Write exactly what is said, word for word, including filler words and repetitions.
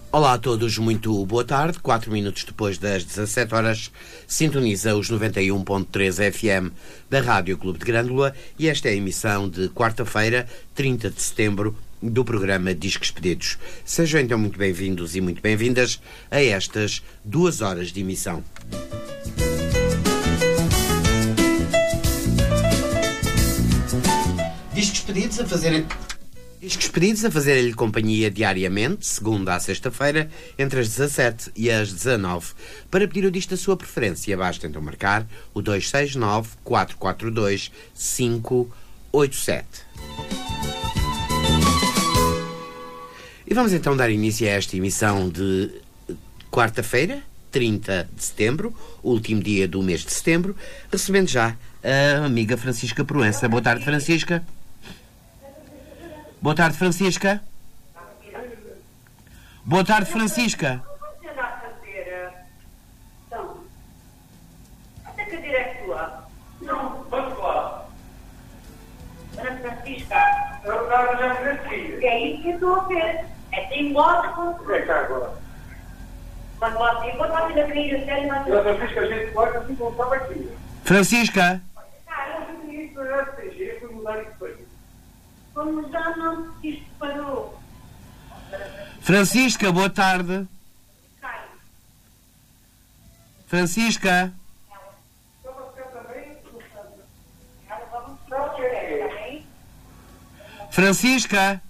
Olá a todos, muito boa tarde. Quatro minutos depois das dezassete horas, sintoniza os noventa e um ponto três F M da Rádio Clube de Grândola e esta é a emissão de quarta-feira, trinta de setembro, do programa Discos Pedidos. Sejam então muito bem-vindos e muito bem-vindas a estas duas horas de emissão. Discos Pedidos a fazer... Discos pedidos a fazer-lhe companhia diariamente, segunda à sexta-feira, entre as dezassete e as dezanove. Para pedir o disco da sua preferência, basta então marcar o dois seis nove, quatro quatro dois, cinco oito sete. E vamos então dar início a esta emissão de quarta-feira, trinta de setembro, último dia do mês de setembro, recebendo já a amiga Francisca Proença. Boa tarde, Francisca. Boa tarde, Francisca. Boa tarde, Francisca. Você anda a fazer... Então, essa cadeira é sua? Não. Vamos lá. Ana Francisca. Eu estava já Francisca. É isso que eu estou a ver. É tem modo com... É cá agora. Mas você, quando você ainda queria sério, mas... Eu Francisca, a gente pode assim como estava aqui. Francisca. Ah, eu fiz isso na R T G, fui mudar isso aqui. Como já não isto parou. Francisca, boa tarde. Cai. Francisca. Então você também? Ela vai mostrar o que é, também. Francisca.